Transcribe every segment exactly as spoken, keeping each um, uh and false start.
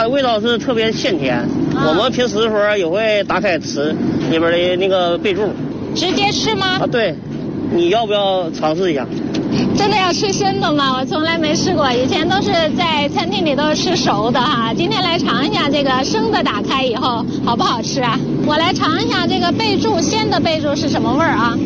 它的味道是特别鲜甜。啊、我们平时的时候也会打开吃里边的那个贝柱。 直接吃吗？ 啊，对。你要不要尝试一下？ 真的要吃生的吗？我从来没试过，以前都是在餐厅里都是吃熟的哈。今天来尝一下这个生的，打开以后好不好吃啊？我来尝一下这个贝柱，鲜的贝柱是什么味儿啊？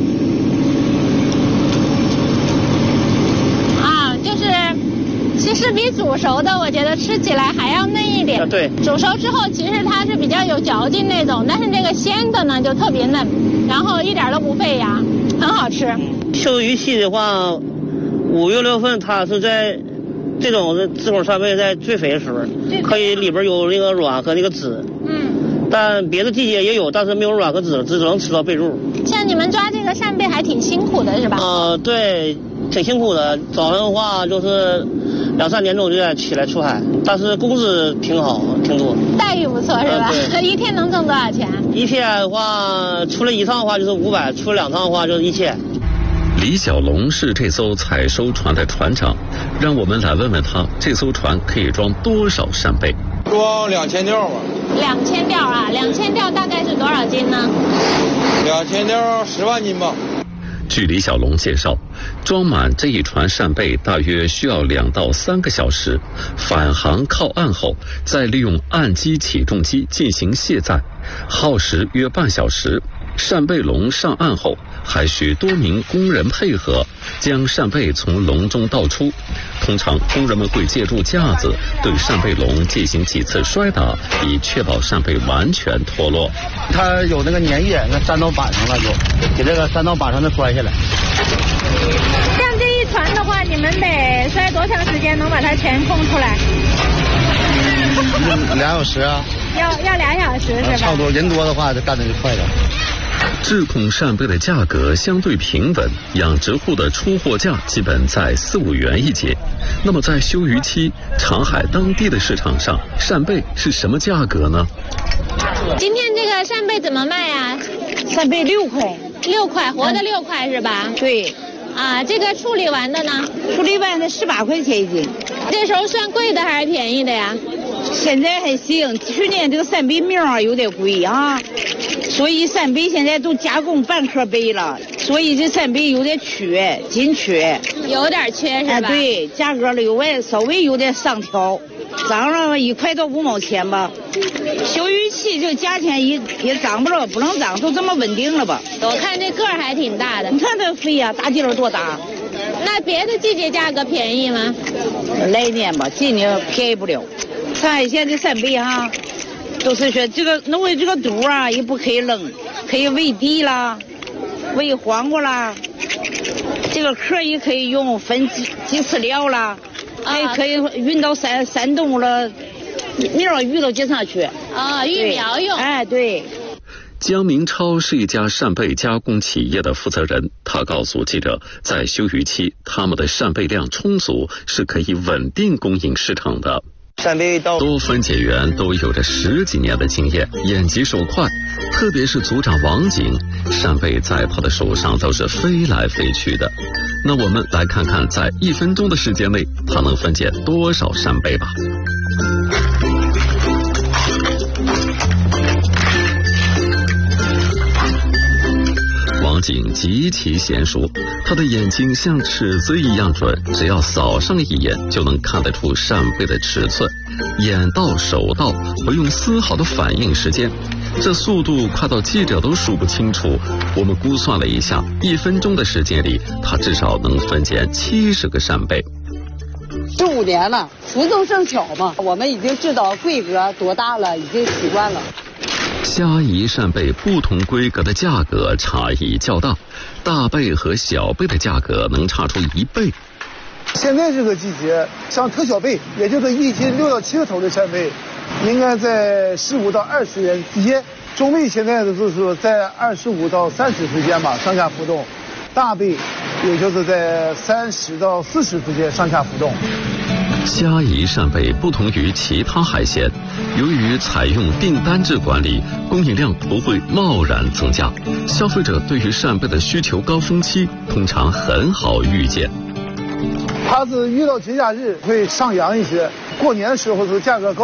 啊，就是其实比煮熟的，我觉得吃起来还要嫩一点。 啊、对， 煮熟之后其实它是比较有嚼劲那种，但是这个鲜的呢就特别嫩，然后一点都不费牙，很好吃。 休渔期的话，五月六份它是在这种自口扇贝在最肥的时候，可以里边有那个卵和那个籽。嗯。但别的季节也有，但是没有卵和籽，只能吃到贝柱。 像你们抓这个扇贝还挺辛苦的是吧？ 呃，对，挺辛苦的。早上的话就是两三点钟就得起来出海，但是工资挺好，挺多。 待遇不错是吧？呃、一天能挣多少钱？ 一天的话，出来一趟的话就是五百，出了两趟的话就是一千。 李小龙是这艘采收船的船长，让我们来问问他，这艘船可以装多少扇贝？ 装两千吊吧。 两千吊啊，两千吊大概是多少斤呢？ 两千吊十万斤吧。 据李小龙介绍，装满这一船扇贝大约需要两到三个小时，返航靠岸后，再利用岸基起重机进行卸载，耗时约半小时。扇贝笼上岸后，还需多名工人配合，将扇贝从笼中倒出。通常工人们会借助架子对扇贝笼进行几次摔打，以确保扇贝完全脱落。 它有那个粘液，那粘到板上了就，给这个粘到板上的摔下来。 像这一船的话，你们得摔多长时间能把它全空出来？ 俩小时啊。 要要俩小时是吧？ 差不多，人多的话，就干的就快点。 制控扇贝的价格相对平稳，养殖户的出货价基本在四五元一斤。那么在休渔期，长海当地的市场上，扇贝是什么价格呢？ 今天这个扇贝怎么卖啊？ 扇贝六块， 六块，活的六块是吧？ 对。 啊，这个处理完的呢？ 处理完的十八块钱一斤。 这时候算贵的还是便宜的呀？ 现在还行，去年这个扇贝苗啊有点贵啊，所以扇贝现在都加工半壳贝了，所以这扇贝有点缺，紧缺， 有点缺是吧？ 哎，对，价格略微稍微有点上调，涨了一块到五毛钱吧。休渔期这价钱也也涨不了，不能涨，都这么稳定了吧？ 我看这个儿还挺大的， 你看这肥呀、啊，大劲儿多大。 那别的季节价格便宜吗？ 来年吧，今年便宜不了。上海县的扇贝哈，都是说这个弄的这个肚啊，也不可以扔，可以喂地啦，喂黄瓜啦，这个壳也可以用分鸡鸡饲料啦，还、啊、可以运到山山东了，苗育到街上去啊，育苗用。 哎，对。 江明超是一家扇贝加工企业的负责人，他告诉记者，在休渔期，他们的扇贝量充足，是可以稳定供应市场的。 扇贝到多分解员都有着十几年的经验，眼疾手快，特别是组长王景，扇贝在他的手上都是飞来飞去的。那我们来看看，在一分钟的时间内，他能分解多少扇贝吧。王景极其娴熟，他的眼睛像尺子一样准，只要扫上一眼就能看得出扇贝的尺寸，眼到手到，不用丝毫的反应时间，这速度快到记者都数不清楚。我们估算了一下，一分钟的时间里，他至少能分解七十个扇贝。 十五年了，福中生巧嘛，我们已经知道规格多大了，已经习惯了。 虾夷扇贝不同规格的价格差异较大，大贝和小贝的价格能差出一倍。 现在这个季节，像特小贝，也就是一斤六到七个头的扇贝，应该在十五到二十元之间；中贝现在的就是在二十五到三十之间吧，上下浮动；大贝也就是在三十到四十之间上下浮动。 虾夷扇贝不同于其他海鲜，由于采用订单制管理，供应量不会贸然增加，消费者对于扇贝的需求高峰期通常很好预见。 它是遇到节假日会上扬一些，过年的时候是价格高。